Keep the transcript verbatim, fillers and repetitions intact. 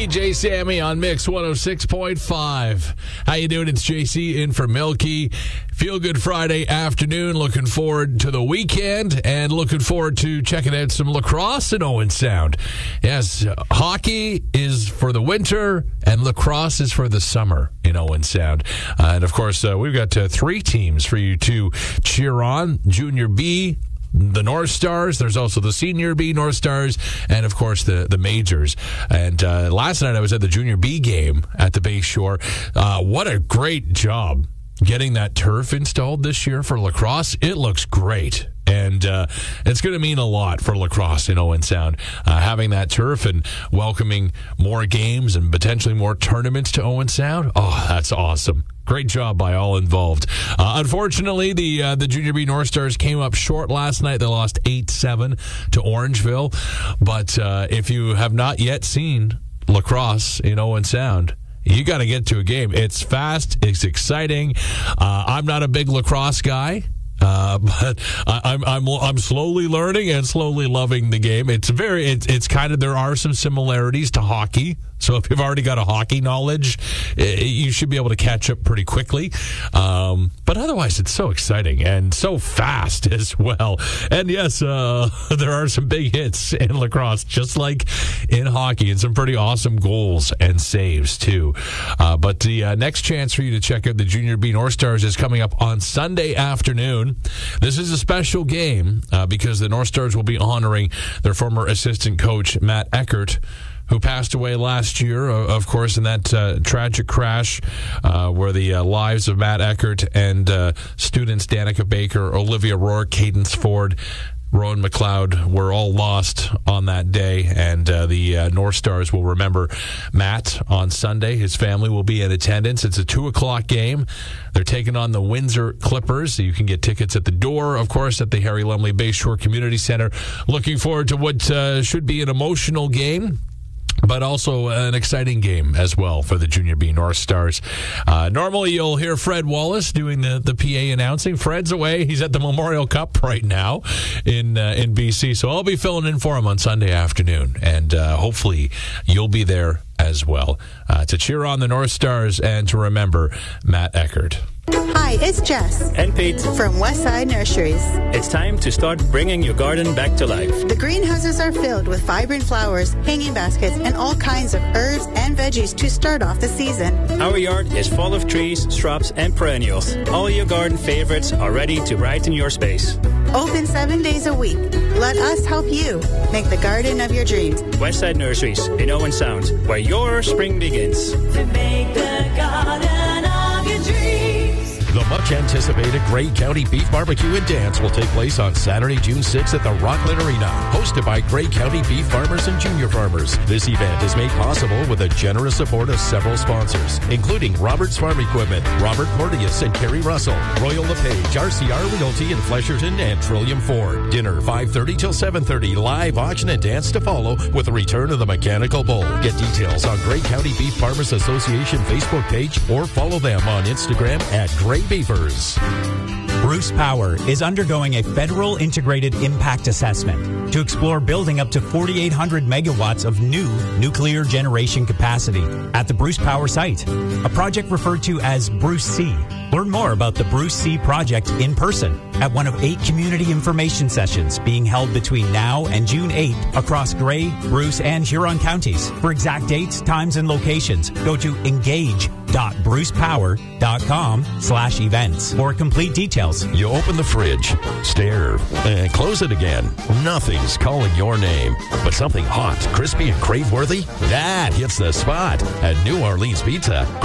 D J Sammy on Mix one oh six point five. How you doing? It's J C in for Milky. Feel good Friday afternoon. Looking forward to the weekend and looking forward to checking out some lacrosse in Owen Sound. Yes, hockey is for the winter and lacrosse is for the summer in Owen Sound. Uh, and of course, uh, we've got uh, three teams for you to cheer on. Junior B, the North Stars. There's also the Senior B North Stars, and of course the the majors. And uh, last night I was at the Junior B game at the Bay Shore. Uh, what a great job getting that turf installed this year for lacrosse. It looks great. And uh, it's going to mean a lot for lacrosse in Owen Sound, uh, having that turf and welcoming more games and potentially more tournaments to Owen Sound. Oh, that's awesome. Great job by all involved. Uh, unfortunately, the uh, the Junior B North Stars came up short last night. They lost eight seven to Orangeville. But uh, if you have not yet seen lacrosse in Owen Sound, you got to get to a game. It's fast. It's exciting. Uh, I'm not a big lacrosse guy. Uh, but I, I'm I'm I'm slowly learning and slowly loving the game. It's very it's it's kind of there are some similarities to hockey. So if you've already got a hockey knowledge, you should be able to catch up pretty quickly. Um, but otherwise, it's so exciting and so fast as well. And yes, uh, there are some big hits in lacrosse, just like in hockey, and some pretty awesome goals and saves, too. Uh, but the uh, next chance for you to check out the Junior B North Stars is coming up on Sunday afternoon. This is a special game uh, because the North Stars will be honoring their former assistant coach, Matt Eckert, who passed away last year, of course, in that uh, tragic crash uh, where the uh, lives of Matt Eckert and uh, students Danica Baker, Olivia Rourke, Cadence Ford, Rowan McLeod were all lost on that day, and uh, the uh, North Stars will remember Matt on Sunday. His family will be in attendance. It's a two o'clock game. They're taking on the Windsor Clippers. So you can get tickets at the door, of course, at the Harry Lumley Bayshore Community Center. Looking forward to what uh, should be an emotional game, but also an exciting game as well for the Junior B North Stars. Uh, normally, you'll hear Fred Wallace doing the, the P A announcing. Fred's away. He's at the Memorial Cup right now in uh, in B C, so I'll be filling in for him on Sunday afternoon, and uh, hopefully you'll be there as well uh, to cheer on the North Stars and to remember Matt Eckert. Hi, it's Jess. And Pete. From Westside Nurseries. It's time to start bringing your garden back to life. The greenhouses are filled with vibrant flowers, hanging baskets, and all kinds of herbs and veggies to start off the season. Our yard is full of trees, shrubs, and perennials. All your garden favorites are ready to brighten your space. Open seven days a week. Let us help you make the garden of your dreams. Westside Nurseries in Owen Sound, where your spring begins. To make the garden of your dreams. The much-anticipated Grey County Beef Barbecue and Dance will take place on Saturday, June sixth at the Rockland Arena, hosted by Grey County Beef Farmers and Junior Farmers. This event is made possible with the generous support of several sponsors, including Roberts Farm Equipment, Robert Porteous and Kerry Russell, Royal LePage, R C R Realty in Flesherton, and Trillium Ford. Dinner five thirty till seven thirty, live auction and dance to follow with the return of the Mechanical Bull. Get details on Grey County Beef Farmers Association Facebook page or follow them on Instagram at Grey Beavers. Bruce Power is undergoing a federal integrated impact assessment to explore building up to forty-eight hundred megawatts of new nuclear generation capacity at the Bruce Power site, a project referred to as Bruce C. Learn more about the Bruce C project in person at one of eight community information sessions being held between now and June eighth across Grey, Bruce, and Huron counties. For exact dates, times, and locations, go to engage dot bruce power dot com slash events for complete details. You open the fridge, stare, and close it again. Nothing's calling your name, but something hot, crispy, and crave-worthy, that hits the spot at New Orleans Pizza.